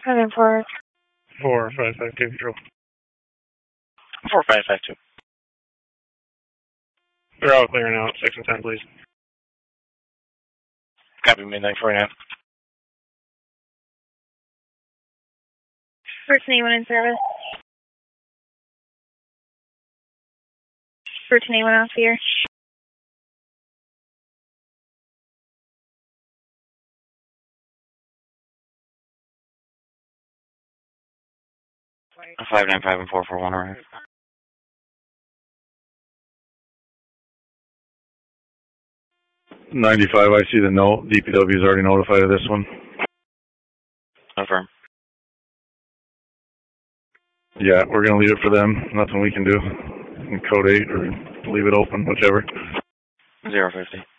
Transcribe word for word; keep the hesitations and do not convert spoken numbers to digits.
Seven four. Four five five two control. Four five five two. They're all clear now. Six and ten, please. Copy midnight forty-nine. First anyone in service. First anyone off here. Five nine five and four four one arrive. ninety-five, I see the note. D P W is already notified of this one. Confirm. Yeah, we're going to leave it for them. Nothing we can do. In code eight or leave it open, whichever. Zero fifty.